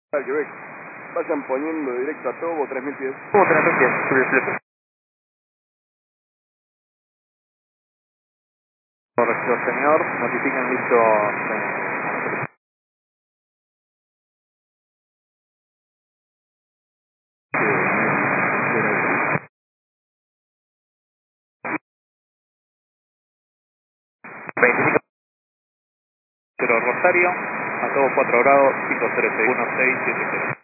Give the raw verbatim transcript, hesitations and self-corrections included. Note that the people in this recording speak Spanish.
Quebec. Vayan poniendo directo a Tobo tres mil pies. Tobo tres mil pies, reflejo. Correcto, señor. Notifican listo. Eh, veinticinco Rosario, a Tobo cuatro grados, cinco cero seis uno seis siete cero.